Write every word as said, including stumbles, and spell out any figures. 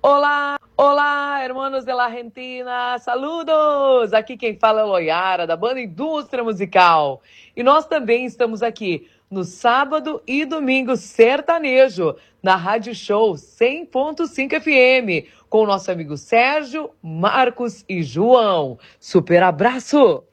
Olá, olá, hermanos de la Argentina, saludos! Aqui quem fala é Loiara, da banda Indústria Musical. E nós também estamos aqui no sábado e domingo sertanejo, na Rádio Show cem ponto cinco F M, com o nosso amigo Sérgio, Marcos e João. Super abraço!